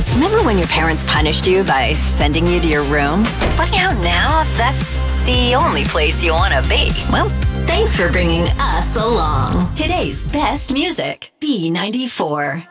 Remember when your parents punished you by sending you to your room? Funny how now that's the only place you want to be. Well, thanks for bringing us along. Today's best music, B94.